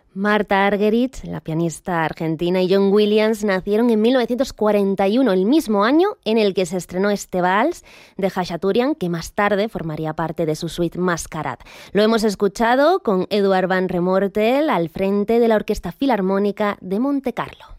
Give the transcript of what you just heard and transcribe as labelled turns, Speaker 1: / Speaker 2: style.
Speaker 1: Martha Argerich, la pianista argentina, y John Williams nacieron en 1941, el mismo año en el que se estrenó este vals de Khachaturian, que más tarde formaría parte de su suite Mascarade. Lo hemos escuchado con Eduard van Remortel al frente de la Orquesta Filarmónica de Montecarlo.